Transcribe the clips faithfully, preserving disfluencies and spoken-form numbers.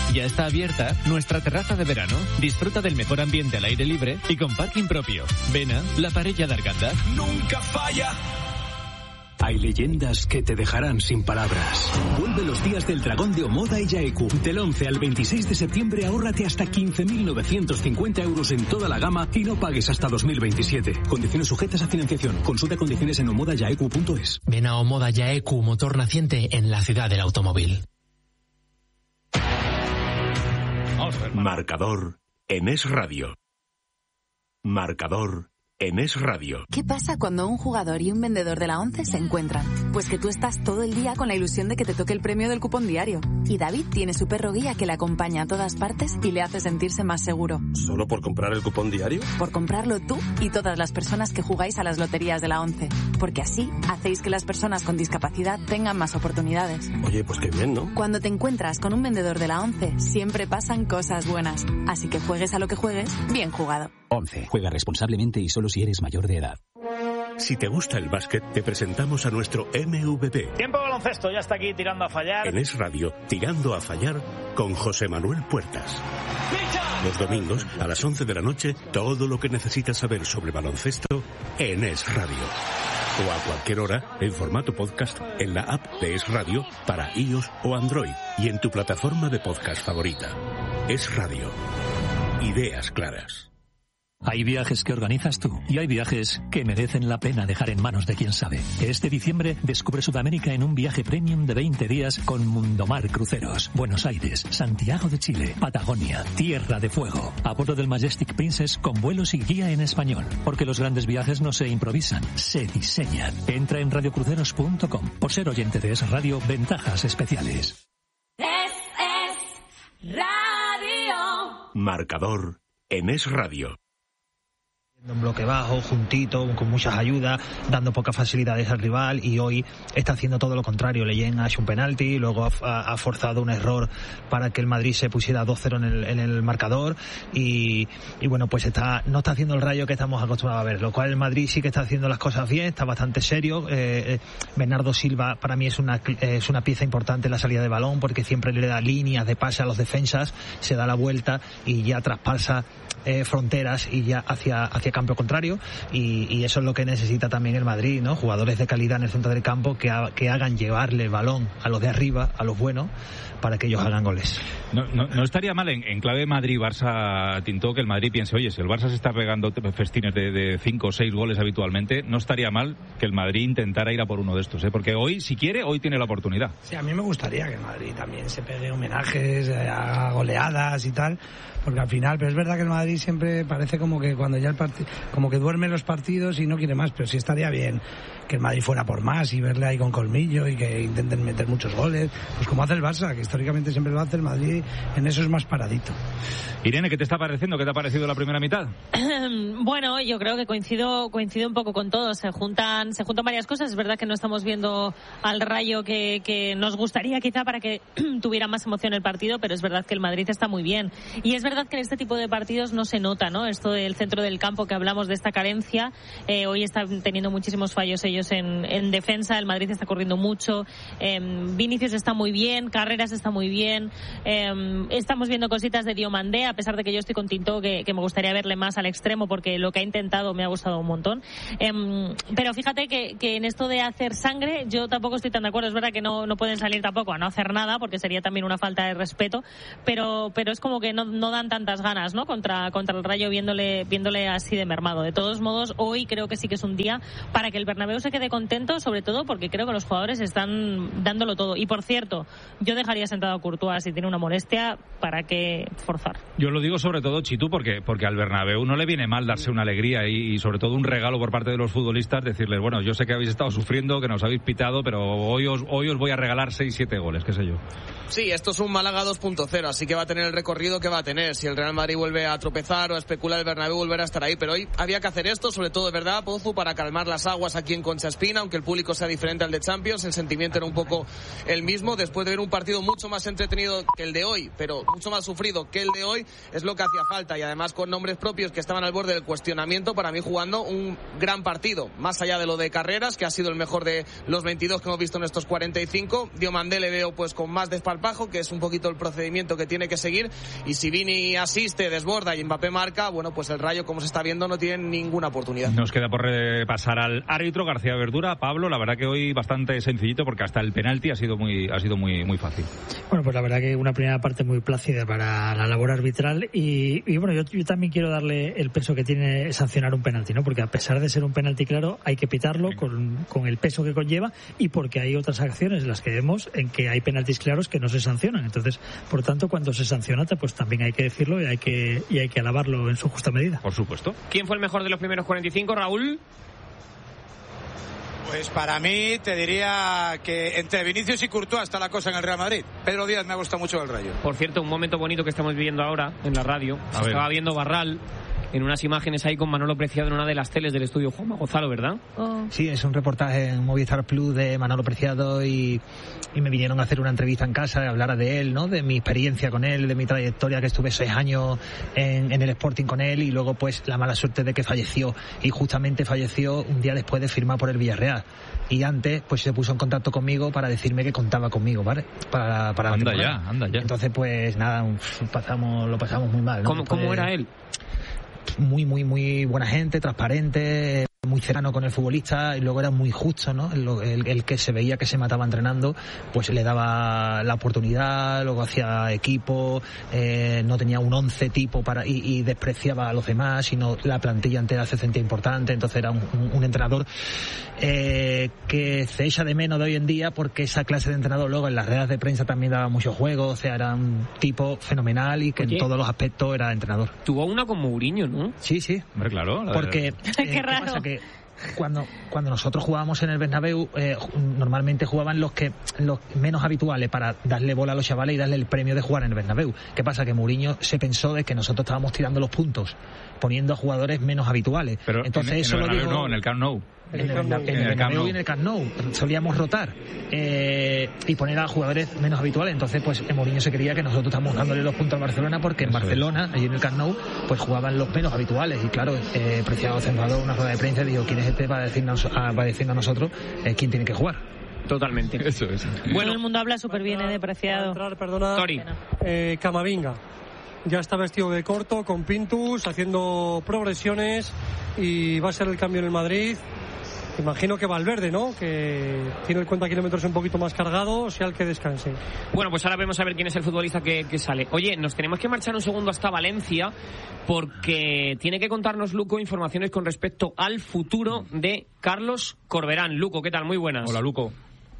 Ya está abierta nuestra terraza de verano. Disfruta del mejor ambiente al aire libre y con parking propio. Vena, la parella de Arganda. Nunca falla. Hay leyendas que te dejarán sin palabras. Vuelve los días del dragón de Omoda y Yaeku. Del once al veintiséis de septiembre ahórrate hasta quince mil novecientos cincuenta euros en toda la gama y no pagues hasta dos mil veintisiete. Condiciones sujetas a financiación. Consulta condiciones en omoda yaeku punto es. Ven a Omoda Yaeku, motor naciente en la ciudad del automóvil. Marcador en Es Radio. Marcador en Es Radio. ¿Qué pasa cuando un jugador y un vendedor de la ONCE se encuentran? Pues que tú estás todo el día con la ilusión de que te toque el premio del cupón diario. Y David tiene su perro guía que le acompaña a todas partes y le hace sentirse más seguro. ¿Solo por comprar el cupón diario? Por comprarlo tú y todas las personas que jugáis a las loterías de la ONCE. Porque así hacéis que las personas con discapacidad tengan más oportunidades. Oye, pues qué bien, ¿no? Cuando te encuentras con un vendedor de la ONCE, siempre pasan cosas buenas. Así que juegues a lo que juegues, bien jugado. ONCE. Juega responsablemente y solo si eres mayor de edad. Si te gusta el básquet, te presentamos a nuestro M V P. Tiempo de baloncesto, ya está aquí tirando a fallar. En Es Radio, tirando a fallar con José Manuel Puertas. Los domingos, a las once de la noche, todo lo que necesitas saber sobre baloncesto en Es Radio. O a cualquier hora, en formato podcast, en la app de Es Radio para iOS o Android y en tu plataforma de podcast favorita. Es Radio. Ideas claras. Hay viajes que organizas tú y hay viajes que merecen la pena dejar en manos de quien sabe. Este diciembre descubre Sudamérica en un viaje premium de veinte días con Mundomar Cruceros. Buenos Aires, Santiago de Chile, Patagonia, Tierra de Fuego. A bordo del Majestic Princess con vuelos y guía en español. Porque los grandes viajes no se improvisan, se diseñan. Entra en radio cruceros punto com. Por ser oyente de Es Radio, ventajas especiales. Es, es Radio. Marcador en Es Radio. Un bloque bajo, juntito, con muchas ayudas, dando pocas facilidades al rival, y hoy está haciendo todo lo contrario. Leyen ha hecho un penalti, luego ha, ha forzado un error para que el Madrid se pusiera dos cero en el, en el marcador y, y bueno, pues está no está haciendo el Rayo que estamos acostumbrados a ver, lo cual el Madrid sí que está haciendo las cosas bien, está bastante serio. eh, eh, Bernardo Silva para mí es una, es una pieza importante en la salida de balón, porque siempre le da líneas de pase a los defensas, se da la vuelta y ya traspasa eh, fronteras y ya hacia, hacia campo contrario, y, y eso es lo que necesita también el Madrid, ¿no? Jugadores de calidad en el centro del campo que, ha, que hagan llevarle el balón a los de arriba, a los buenos, para que ellos hagan goles. No, no, no estaría mal en, en clave Madrid-Barça, Tinto, que el Madrid piense, oye, si el Barça se está pegando festines de cinco o seis goles habitualmente, no estaría mal que el Madrid intentara ir a por uno de estos, ¿eh? Porque hoy, si quiere, hoy tiene la oportunidad. Sí, a mí me gustaría que el Madrid también se pegue homenajes, haga goleadas y tal, porque al final, pero es verdad que el Madrid siempre parece como que cuando ya el partido, como que duerme los partidos y no quiere más, pero sí estaría bien que el Madrid fuera por más y verle ahí con colmillo y que intenten meter muchos goles, pues como hace el Barça, que históricamente siempre lo hace el Madrid, en eso es más paradito. Irene, ¿qué te está pareciendo? ¿Qué te ha parecido la primera mitad? Bueno, yo creo que coincido coincido un poco con todos, se juntan se juntan varias cosas. Es verdad que no estamos viendo al Rayo que, que nos gustaría quizá para que tuviera más emoción el partido, pero es verdad que el Madrid está muy bien, y es verdad que en este tipo de partidos no se nota, ¿no? Esto del centro del campo, que hablamos de esta carencia, eh, hoy están teniendo muchísimos fallos ellos en, en defensa, el Madrid está corriendo mucho, eh, Vinicius está muy bien, Carreras está muy bien, eh, estamos viendo cositas de Diomandé, a pesar de que yo estoy con Tinto, que, que me gustaría verle más al extremo, porque lo que ha intentado me ha gustado un montón, eh, pero fíjate que, que en esto de hacer sangre yo tampoco estoy tan de acuerdo. Es verdad que no, no pueden salir tampoco a no hacer nada, porque sería también una falta de respeto, pero, pero es como que no, no dan tantas ganas, ¿no? Contra, contra el Rayo viéndole, viéndole así de mermado. De todos modos, hoy creo que sí que es un día para que el Bernabéu se quede contento, sobre todo porque creo que los jugadores están dándolo todo. Y por cierto, yo dejaría sentado a Courtois si tiene una molestia, para qué forzar. Yo lo digo sobre todo, Chitu, porque, porque al Bernabéu no le viene mal darse una alegría y, y sobre todo un regalo por parte de los futbolistas, decirles, bueno, yo sé que habéis estado sufriendo, que nos habéis pitado, pero hoy os, hoy os voy a regalar seis siete goles, qué sé yo. Sí, esto es un Málaga dos punto cero, así que va a tener el recorrido que va a tener. Si el Real Madrid vuelve a tropezar o a especular, el Bernabéu volverá a estar ahí, pero hoy había que hacer esto, sobre todo, de verdad, Pozu, para calmar las aguas aquí en Concha Espina, aunque el público sea diferente al de Champions, el sentimiento era un poco el mismo, después de ver un partido mucho más entretenido que el de hoy, pero mucho más sufrido que el de hoy, es lo que hacía falta, y además con nombres propios que estaban al borde del cuestionamiento, para mí jugando un gran partido, más allá de lo de Carreras, que ha sido el mejor de los veintidós que hemos visto en estos cuarenta y cinco. Diomandé le veo pues con más desparpajo desparpajo, que es un poquito el procedimiento que tiene que seguir, y si Vini asiste, desborda y Mbappé marca, bueno, pues el Rayo, como se está viendo, no tiene ninguna oportunidad. Nos queda por repasar al árbitro García Verdura. Pablo, la verdad que hoy bastante sencillito, porque hasta el penalti ha sido muy ha sido muy muy fácil. Bueno, pues la verdad que una primera parte muy plácida para la labor arbitral, y, y bueno, yo, yo también quiero darle el peso que tiene sancionar un penalti, ¿no? Porque a pesar de ser un penalti claro, hay que pitarlo con, con el peso que conlleva, y porque hay otras acciones, las que vemos, en que hay penaltis claros que no se sancionan. Entonces, por tanto, cuando se sanciona, pues también hay que decirlo y hay que y hay que alabarlo en su justa medida. Por supuesto. ¿Quién fue el mejor de los primeros cuarenta y cinco, Raúl? Pues para mí te diría que entre Vinicius y Courtois está la cosa en el Real Madrid. Pedro Díaz me ha gustado mucho el Rayo. Por cierto, un momento bonito que estamos viviendo ahora en la radio. Se estaba viendo Barral en unas imágenes ahí con Manolo Preciado en una de las teles del estudio Juanma Gonzalo, ¿verdad? Oh. Sí, es un reportaje en Movistar Plus de Manolo Preciado, y, y me vinieron a hacer una entrevista en casa, hablar de él, ¿no? De mi experiencia con él, de mi trayectoria, que estuve seis años en, en el Sporting con él, y luego pues la mala suerte de que falleció, y justamente falleció un día después de firmar por el Villarreal. Y antes pues se puso en contacto conmigo para decirme que contaba conmigo, ¿vale? Para, para anda ya, anda ya. Entonces pues nada, pasamos, lo pasamos muy mal, ¿no? ¿Cómo, ¿cómo era él? Muy, muy, muy buena gente, transparente, muy cercano con el futbolista, y luego era muy justo, ¿no? El, el, el que se veía que se mataba entrenando, pues le daba la oportunidad, luego hacía equipo, eh, no tenía un once tipo para y, y despreciaba a los demás, sino la plantilla entera se sentía importante. Entonces era un, un, un entrenador eh, que se echa de menos de hoy en día, porque esa clase de entrenador luego en las ruedas de prensa también daba mucho juego. O sea, era un tipo fenomenal y que Oye, en todos los aspectos era entrenador. Tuvo una con Mourinho, ¿no? Sí, sí. Hombre, claro. Porque eh, qué raro. ¿qué pasa? Que cuando cuando nosotros jugábamos en el Bernabéu, eh, normalmente jugaban los que los menos habituales para darle bola a los chavales y darle el premio de jugar en el Bernabéu. ¿Qué pasa? Que Mourinho se pensó de que nosotros estábamos tirando los puntos, poniendo a jugadores menos habituales. Pero entonces en, eso en el lo dijo, no, en el Camp Nou. En el, en el, en el Bernabéu y en el Camp Nou solíamos rotar eh, y poner a jugadores menos habituales. Entonces pues Mourinho se creía que nosotros estábamos dándole los puntos al Barcelona, porque en Barcelona, allí en el Camp Nou, pues jugaban los menos habituales. Y claro, eh, Preciado cerrado una rueda de prensa y dijo: ¿quién es este para decirnos a, para decirnos a nosotros eh, quién tiene que jugar? Totalmente. Eso es. Bueno, el mundo habla súper bien, ¿eh? De Preciado. Entrar, perdona, Tori. Eh, Camavinga ya está vestido de corto, con Pintus, haciendo progresiones, y va a ser el cambio en el Madrid. Imagino que Valverde, ¿no? Que tiene el cuenta kilómetros un poquito más cargado, sea el que descanse. Bueno, pues ahora vemos a ver quién es el futbolista que, que sale. Oye, nos tenemos que marchar un segundo hasta Valencia, porque tiene que contarnos Luco informaciones con respecto al futuro de Carlos Corberán. Luco, ¿qué tal? Muy buenas. Hola, Luco.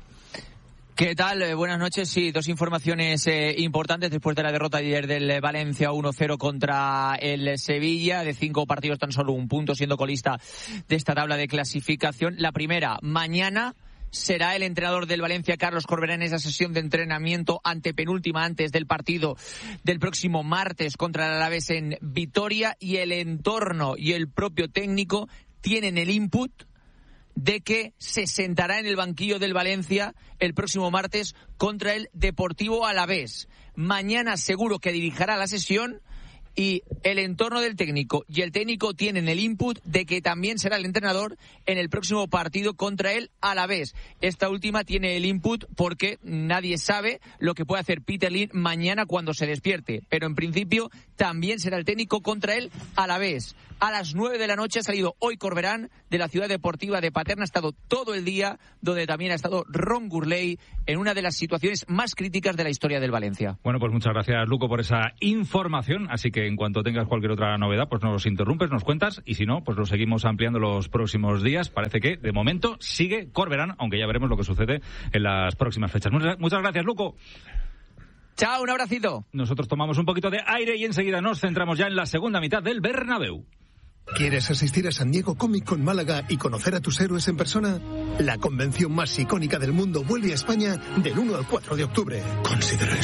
¿Qué tal? Eh, buenas noches. Sí, dos informaciones eh, importantes después de la derrota ayer del Valencia uno cero contra el Sevilla. De cinco partidos tan solo un punto, siendo colista de esta tabla de clasificación. La primera, mañana será el entrenador del Valencia, Carlos Corberán, en esa sesión de entrenamiento antepenúltima antes del partido del próximo martes contra el Alavés en Vitoria. Y el entorno y el propio técnico tienen el input de que se sentará en el banquillo del Valencia el próximo martes contra el Deportivo Alavés. Mañana seguro que dirigirá la sesión, y el entorno del técnico y el técnico tienen el input de que también será el entrenador en el próximo partido contra el Alavés. Esta última tiene el input porque nadie sabe lo que puede hacer Peter Lim mañana cuando se despierte, pero en principio también será el técnico contra el Alavés. A las nueve de la noche ha salido hoy Corberán de la ciudad deportiva de Paterna. Ha estado todo el día, donde también ha estado Ron Gurley, en una de las situaciones más críticas de la historia del Valencia. Bueno, pues muchas gracias, Luco, por esa información. Así que en cuanto tengas cualquier otra novedad, pues nos interrumpes, nos cuentas, y si no, pues lo seguimos ampliando los próximos días. Parece que, de momento, sigue Corberán, aunque ya veremos lo que sucede en las próximas fechas. Muchas, muchas gracias, Luco. Chao, un abracito. Nosotros tomamos un poquito de aire y enseguida nos centramos ya en la segunda mitad del Bernabéu. ¿Quieres asistir a San Diego Comic Con Málaga y conocer a tus héroes en persona? La convención más icónica del mundo vuelve a España del uno al cuatro de octubre. Considera esto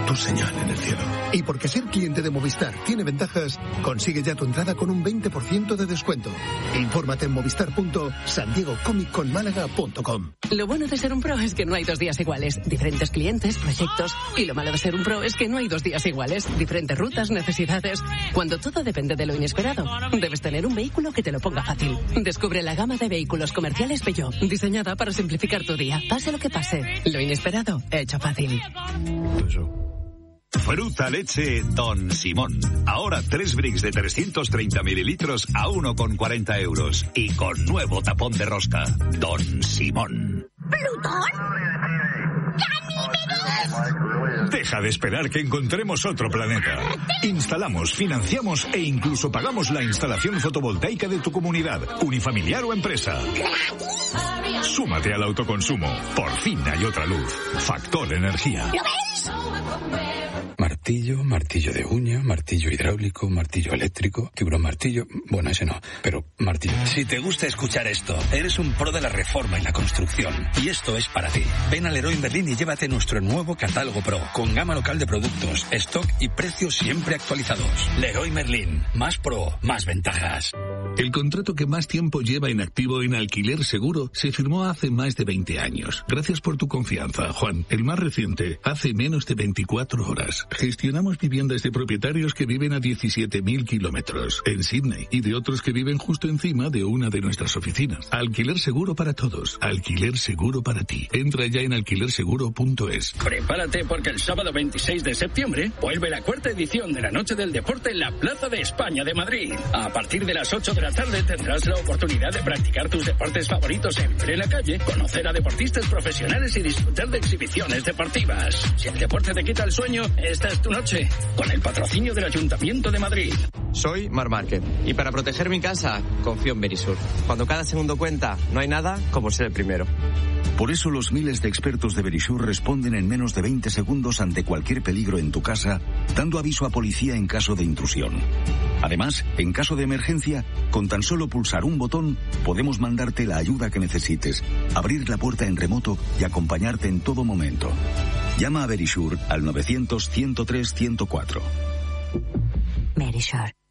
tu señal en el cielo. Y porque ser cliente de Movistar tiene ventajas, consigue ya tu entrada con un veinte por ciento de descuento. Infórmate en movistar punto san diego comic con málaga punto com. Lo bueno de ser un pro es que no hay dos días iguales. Diferentes clientes, proyectos. Y lo malo de ser un pro es que no hay dos días iguales. Diferentes rutas, necesidades. Cuando todo depende de lo inesperado, debes tener un vehículo que te lo ponga fácil. Descubre la gama de vehículos comerciales Peugeot, diseñada para simplificar tu día. Pase lo que pase, lo inesperado, hecho fácil. Fruta leche Don Simón. Ahora tres bricks de trescientos treinta mililitros a uno con cuarenta euros. Y con nuevo tapón de rosca. Don Simón. ¿Plutón? Deja de esperar que encontremos otro planeta. Instalamos, financiamos e incluso pagamos la instalación fotovoltaica de tu comunidad, unifamiliar o empresa. Súmate al autoconsumo. Por fin hay otra luz. Factor Energía. ¿Lo ves? Martillo, martillo de uña, martillo hidráulico, martillo eléctrico, tiburón martillo... Bueno, ese no, pero martillo. Si te gusta escuchar esto, eres un pro de la reforma y la construcción. Y esto es para ti. Ven al Leroy Merlin y llévate nuestro nuevo catálogo Pro, con gama local de productos, stock y precios siempre actualizados. Leroy Merlin. Más pro, más ventajas. El contrato que más tiempo lleva en activo en Alquiler Seguro se firmó hace más de veinte años. Gracias por tu confianza, Juan. El más reciente, hace menos de veinticuatro horas. Gestionamos viviendas de propietarios que viven a diecisiete mil kilómetros en Sydney y de otros que viven justo encima de una de nuestras oficinas. Alquiler Seguro para todos. Alquiler Seguro para ti. Entra ya en alquiler seguro punto es. Prepárate porque el sábado veintiséis de septiembre vuelve la cuarta edición de la Noche del Deporte en la Plaza de España de Madrid. A partir de las ocho de la tarde tendrás la oportunidad de practicar tus deportes favoritos en plena calle, conocer a deportistas profesionales y disfrutar de exhibiciones deportivas. Si el deporte te quita el sueño, esta es tu noche, con el patrocinio del Ayuntamiento de Madrid. Soy Mar Márquez y para proteger mi casa confío en Verisur. Cuando cada segundo cuenta, no hay nada como ser el primero. Por eso los miles de expertos de Verisur responden en menos de veinte segundos ante cualquier peligro en tu casa, dando aviso a policía en caso de intrusión. Además, en caso de emergencia, con tan solo pulsar un botón, podemos mandarte la ayuda que necesites, abrir la puerta en remoto y acompañarte en todo momento. Llama a Verisur al novecientos, ciento tres, ciento cuatro. Verisur.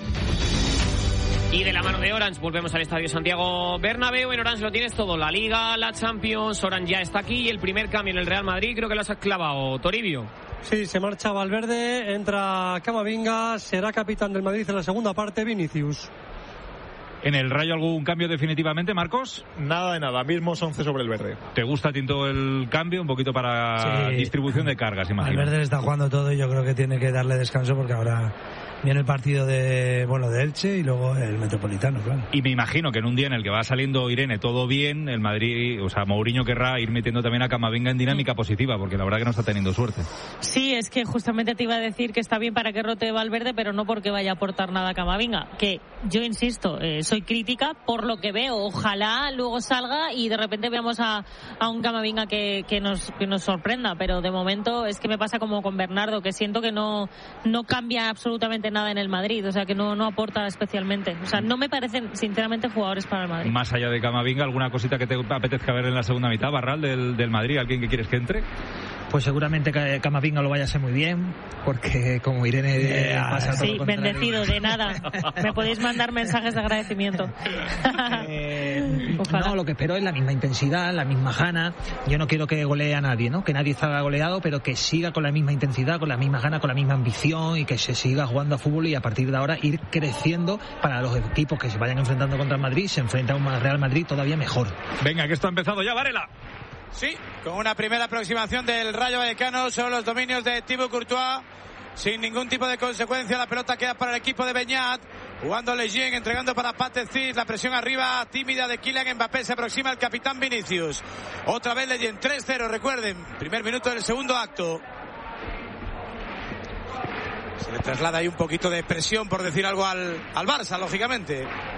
Y de la mano de Orange volvemos al Estadio Santiago Bernabéu. En Orange lo tienes todo, la Liga, la Champions. Orange ya está aquí y el primer cambio en el Real Madrid creo que lo has clavado, Toribio. Sí, se marcha Valverde, entra Camavinga, será capitán del Madrid en la segunda parte, Vinicius. ¿En el Rayo algún cambio definitivamente, Marcos? Nada de nada, mismos once sobre el verde. ¿Te gusta, Tinto, el cambio? Un poquito para sí. Distribución de cargas, imagino. El verde está jugando todo y yo creo que tiene que darle descanso porque ahora viene el partido de bueno de Elche y luego el Metropolitano, claro. Y me imagino que en un día en el que va saliendo Irene todo bien, el Madrid, o sea, Mourinho querrá ir metiendo también a Camavinga en dinámica positiva, porque la verdad que no está teniendo suerte. Sí, es que justamente te iba a decir que está bien para que rote Valverde, pero no porque vaya a aportar nada a Camavinga, que yo insisto, eh, soy crítica por lo que veo, ojalá luego salga y de repente veamos a, a un Camavinga que, que, nos, que nos sorprenda, pero de momento es que me pasa como con Bernardo, que siento que no, no cambia absolutamente nada en el Madrid, o sea que no, no aporta especialmente, o sea no me parecen sinceramente jugadores para el Madrid. Más allá de Camavinga, ¿alguna cosita que te apetezca ver en la segunda mitad, Barral, del, del Madrid? ¿Alguien que quieres que entre? Pues seguramente Camavinga lo vaya a hacer muy bien, porque como Irene yeah, pasa todo sí, bendecido, de nada. Me podéis mandar mensajes de agradecimiento. eh, no, lo que espero es la misma intensidad, la misma gana. Yo no quiero que golee a nadie, ¿no? Que nadie salga goleado, pero que siga con la misma intensidad, con la misma gana, con la misma ambición y que se siga jugando a fútbol y a partir de ahora ir creciendo para los equipos que se vayan enfrentando contra el Madrid, se enfrenta a un Real Madrid todavía mejor. Venga, que esto ha empezado ya, Varela. Sí, con una primera aproximación del Rayo Vallecano sobre los dominios de Thibaut Courtois, sin ningún tipo de consecuencia. La pelota queda para el equipo de Beñat, jugando Lejeune, entregando para Patezis, la presión arriba tímida de Kylian Mbappé, se aproxima el capitán Vinicius. Otra vez Lejeune, tres cero, recuerden, primer minuto del segundo acto. Se le traslada ahí un poquito de presión, por decir algo, al, al Barça, lógicamente.